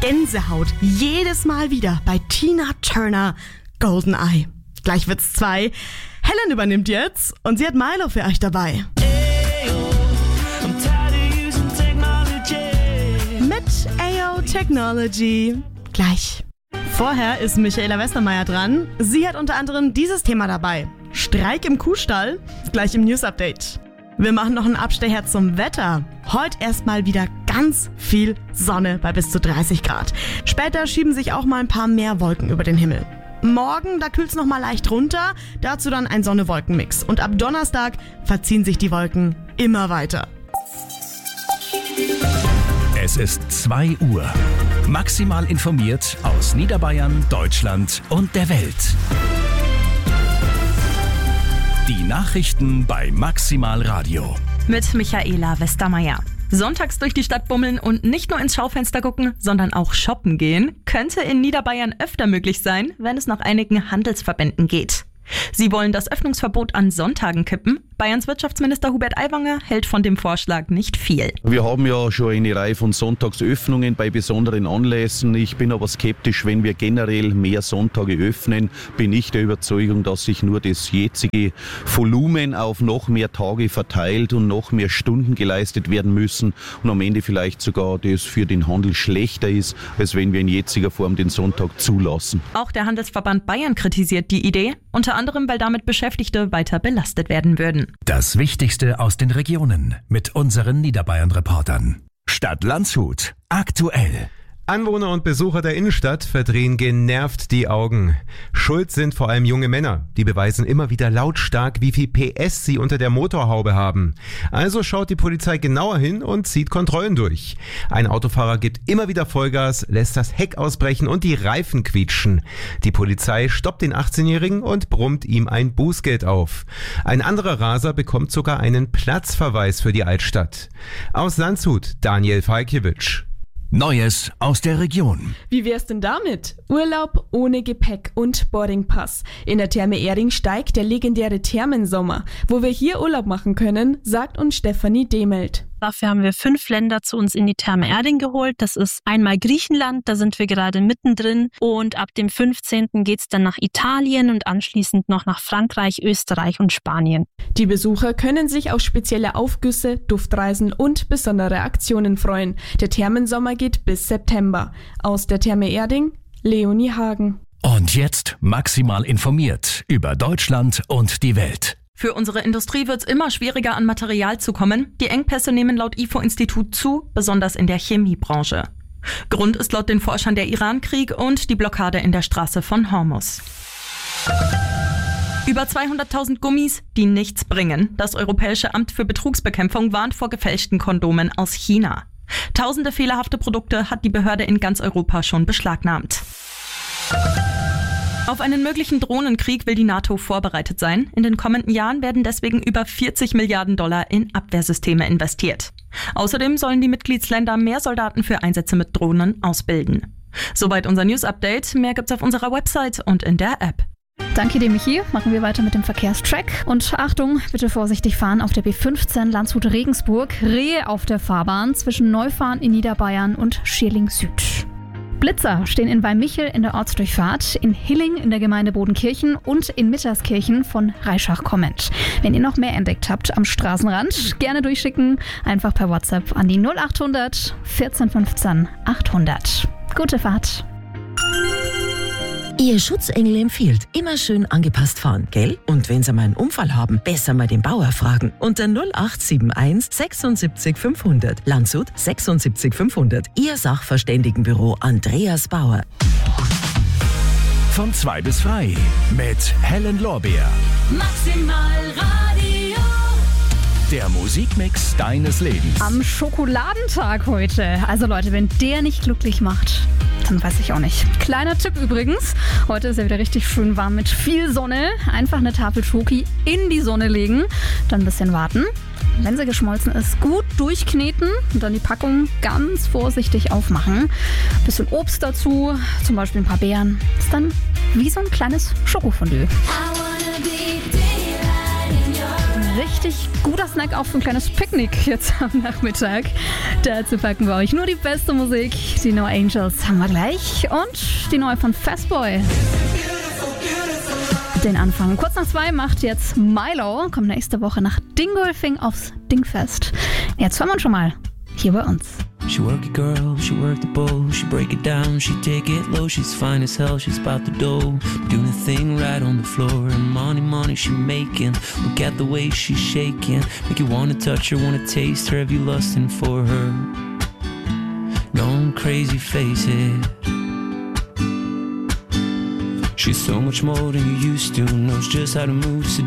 Gänsehaut. Jedes Mal wieder bei Tina Turner Goldeneye. Gleich wird's 2. Helen übernimmt jetzt und sie hat Milo für euch dabei. Mit AO Technology. Gleich. Vorher ist Michaela Westermeier dran. Sie hat unter anderem dieses Thema dabei. Streik im Kuhstall. Gleich im News-Update. Wir machen noch einen Abstecher zum Wetter. Heute erstmal wieder ganz viel Sonne bei bis zu 30 Grad. Später schieben sich auch mal ein paar mehr Wolken über den Himmel. Morgen, da kühlt's noch mal leicht runter. Dazu dann ein Sonne-Wolken-Mix. Und ab Donnerstag verziehen sich die Wolken immer weiter. Es ist 2 Uhr. Maximal informiert aus Niederbayern, Deutschland und der Welt. Die Nachrichten bei Maximal Radio. Mit Michaela Westermeier. Sonntags durch die Stadt bummeln und nicht nur ins Schaufenster gucken, sondern auch shoppen gehen, könnte in Niederbayern öfter möglich sein, wenn es nach einigen Handelsverbänden geht. Sie wollen das Öffnungsverbot an Sonntagen kippen. Bayerns Wirtschaftsminister Hubert Aiwanger hält von dem Vorschlag nicht viel. Wir haben ja schon eine Reihe von Sonntagsöffnungen bei besonderen Anlässen. Ich bin aber skeptisch, wenn wir generell mehr Sonntage öffnen, bin ich der Überzeugung, dass sich nur das jetzige Volumen auf noch mehr Tage verteilt und noch mehr Stunden geleistet werden müssen und am Ende vielleicht sogar das für den Handel schlechter ist, als wenn wir in jetziger Form den Sonntag zulassen. Auch der Handelsverband Bayern kritisiert die Idee, unter anderem, weil damit Beschäftigte weiter belastet werden würden. Das Wichtigste aus den Regionen mit unseren Niederbayern-Reportern. Stadt Landshut. Aktuell. Anwohner und Besucher der Innenstadt verdrehen genervt die Augen. Schuld sind vor allem junge Männer. Die beweisen immer wieder lautstark, wie viel PS sie unter der Motorhaube haben. Also schaut die Polizei genauer hin und zieht Kontrollen durch. Ein Autofahrer gibt immer wieder Vollgas, lässt das Heck ausbrechen und die Reifen quietschen. Die Polizei stoppt den 18-Jährigen und brummt ihm ein Bußgeld auf. Ein anderer Raser bekommt sogar einen Platzverweis für die Altstadt. Aus Landshut, Daniel Falkiewicz. Neues aus der Region. Wie wär's denn damit? Urlaub ohne Gepäck und Boardingpass. In der Therme Erding steigt der legendäre Thermensommer. Wo wir hier Urlaub machen können, sagt uns Stefanie Demelt. Dafür haben wir 5 Länder zu uns in die Therme Erding geholt. Das ist einmal Griechenland, da sind wir gerade mittendrin. Und ab dem 15. geht's dann nach Italien und anschließend noch nach Frankreich, Österreich und Spanien. Die Besucher können sich auf spezielle Aufgüsse, Duftreisen und besondere Aktionen freuen. Der Thermensommer geht bis September. Aus der Therme Erding, Leonie Hagen. Und jetzt maximal informiert über Deutschland und die Welt. Für unsere Industrie wird es immer schwieriger, an Material zu kommen. Die Engpässe nehmen laut IFO-Institut zu, besonders in der Chemiebranche. Grund ist laut den Forschern der Iran-Krieg und die Blockade in der Straße von Hormuz. Über 200.000 Gummis, die nichts bringen. Das Europäische Amt für Betrugsbekämpfung warnt vor gefälschten Kondomen aus China. Tausende fehlerhafte Produkte hat die Behörde in ganz Europa schon beschlagnahmt. Auf einen möglichen Drohnenkrieg will die NATO vorbereitet sein. In den kommenden Jahren werden deswegen über 40 Milliarden Dollar in Abwehrsysteme investiert. Außerdem sollen die Mitgliedsländer mehr Soldaten für Einsätze mit Drohnen ausbilden. Soweit unser News-Update. Mehr gibt's auf unserer Website und in der App. Danke dir, Michi. Machen wir weiter mit dem Verkehrstrack. Und Achtung, bitte vorsichtig fahren auf der B15 Landshut-Regensburg. Rehe auf der Fahrbahn zwischen Neufahren in Niederbayern und Schierling Süd. Blitzer stehen in Weilmichel in der Ortsdurchfahrt, in Hilling in der Gemeinde Bodenkirchen und in Mitterskirchen von Reischach kommend. Wenn ihr noch mehr entdeckt habt am Straßenrand, gerne durchschicken. Einfach per WhatsApp an die 0800 14 15 800. Gute Fahrt. Ihr Schutzengel empfiehlt, immer schön angepasst fahren, gell? Und wenn Sie mal einen Unfall haben, besser mal den Bauer fragen. Unter 0871 76 500. Landshut 76 500. Ihr Sachverständigenbüro Andreas Bauer. Von 2 bis frei mit Helen Lorbeer. Maximal Radio. Der Musikmix deines Lebens. Am Schokoladentag heute. Also Leute, wenn der nicht glücklich macht, dann weiß ich auch nicht. Kleiner Tipp übrigens. Heute ist ja wieder richtig schön warm mit viel Sonne. Einfach eine Tafel Schoki in die Sonne legen, dann ein bisschen warten. Wenn sie geschmolzen ist, gut durchkneten und dann die Packung ganz vorsichtig aufmachen. Bisschen Obst dazu, zum Beispiel ein paar Beeren. Ist dann wie so ein kleines Schokofondue. richtig guter Snack auch für ein kleines Picknick jetzt am Nachmittag. Dazu packen wir euch nur die beste Musik. Die No Angels haben wir gleich und die neue von Fastboy. Den Anfang. Kurz nach 2 macht jetzt Milo, kommt nächste Woche nach Dingolfing aufs Dingfest. Jetzt hören wir uns schon mal hier bei uns. She work it girl, she work the bowl, she break it down, she take it low, she's fine as hell, she's about the dough, doing a thing right on the floor, and money she making, look at the way she's shaking, make you wanna touch her, wanna taste her, have you lusting for her, gone crazy, face it. She's so much more than you used to, knows just how to move,